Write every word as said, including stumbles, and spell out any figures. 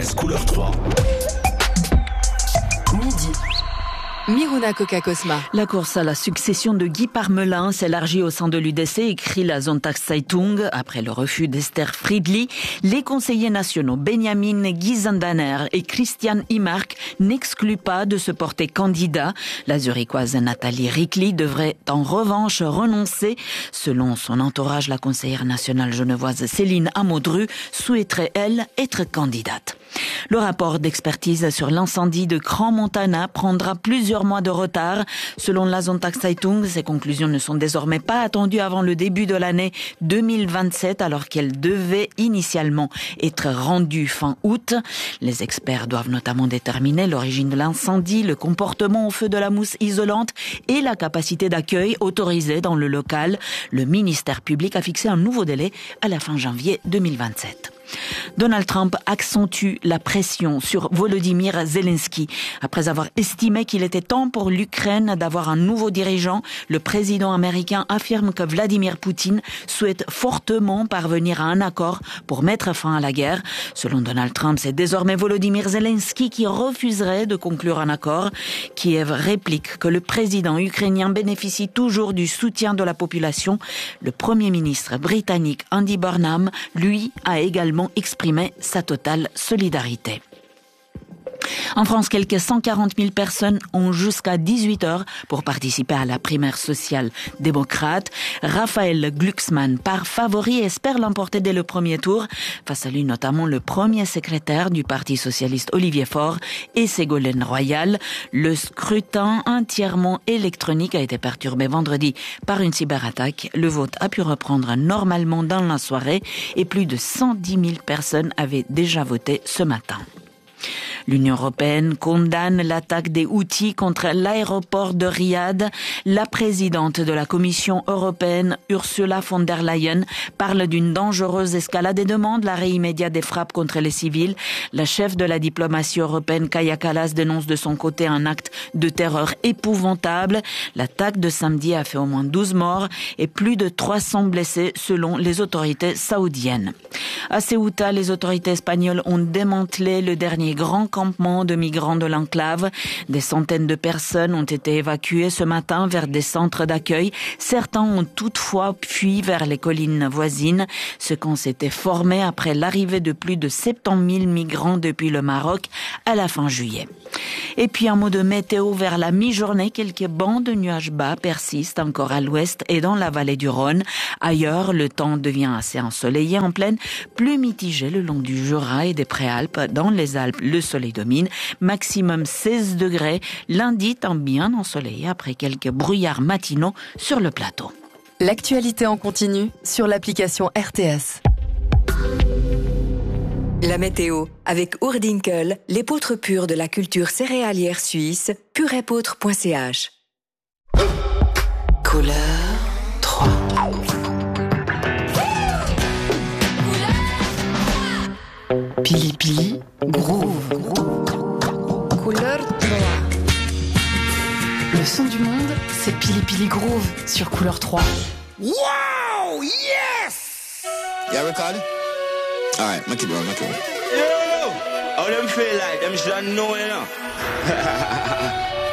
S couleur trois. Midi. Miruna Coca-Cosma. La course à la succession de Guy Parmelin s'élargit au sein de l'U D C, écrit la Sonntagszeitung. Après le refus d'Esther Friedli, les conseillers nationaux Benjamin Gizendaner et Christian Imark n'excluent pas de se porter candidat. La zurichoise Nathalie Rickli devrait en revanche renoncer. Selon son entourage, la conseillère nationale genevoise Céline Amodru souhaiterait, elle, être candidate. Le rapport d'expertise sur l'incendie de Crans-Montana prendra plusieurs mois de retard. Selon la Sonntagszeitung, ces conclusions ne sont désormais pas attendues avant le début de l'année deux mille vingt-sept, alors qu'elles devaient initialement être rendues fin août. Les experts doivent notamment déterminer l'origine de l'incendie, le comportement au feu de la mousse isolante et la capacité d'accueil autorisée dans le local. Le ministère public a fixé un nouveau délai à la fin janvier deux mille vingt-sept. Donald Trump accentue la pression sur Volodymyr Zelensky. Après avoir estimé qu'il était temps pour l'Ukraine d'avoir un nouveau dirigeant, le président américain affirme que Vladimir Poutine souhaite fortement parvenir à un accord pour mettre fin à la guerre. Selon Donald Trump, c'est désormais Volodymyr Zelensky qui refuserait de conclure un accord. Kiev réplique que le président ukrainien bénéficie toujours du soutien de la population. Le premier ministre britannique Andy Burnham, lui, a également exprimé sa totale solidarité. En France, quelques cent quarante mille personnes ont jusqu'à dix-huit heures pour participer à la primaire sociale démocrate. Raphaël Glucksmann, par favori, espère l'emporter dès le premier tour. Face à lui, notamment le premier secrétaire du Parti socialiste Olivier Faure et Ségolène Royal. Le scrutin entièrement électronique a été perturbé vendredi par une cyberattaque. Le vote a pu reprendre normalement dans la soirée et plus de cent dix mille personnes avaient déjà voté ce matin. L'Union européenne condamne l'attaque des Houthis contre l'aéroport de Riyad. La présidente de la Commission européenne, Ursula von der Leyen, parle d'une dangereuse escalade et demande l'arrêt immédiat des frappes contre les civils. La chef de la diplomatie européenne, Kaja Kallas, dénonce de son côté un acte de terreur épouvantable. L'attaque de samedi a fait au moins douze morts et plus de trois cents blessés selon les autorités saoudiennes. À Ceuta, les autorités espagnoles ont démantelé le dernier grand campement de migrants de l'enclave. Des centaines de personnes ont été évacuées ce matin vers des centres d'accueil. Certains ont toutefois fui vers les collines voisines. Ce camp s'était formé après l'arrivée de plus de soixante-dix mille migrants depuis le Maroc à la fin juillet. Et puis un mot de météo vers la mi-journée. Quelques bancs de nuages bas persistent encore à l'ouest et dans la vallée du Rhône. Ailleurs, le temps devient assez ensoleillé en plaine, plus mitigé le long du Jura et des Préalpes. Dans les Alpes, le soleil domine. Maximum seize degrés. Lundi, temps bien ensoleillé après quelques brouillards matinaux sur le plateau. L'actualité en continu sur l'application R T S. La météo avec Ourdinkel, l'épeautre pure de la culture céréalière suisse, purépeautre point c h. Couleur trois. Pili Pili Groove. Couleur trois. Le son du monde, c'est Pili Pili Groove sur Couleur trois. Wow! Yes! You record? Alright, make it roll, make it roll. Yo! How them feel like? Them should know, you know?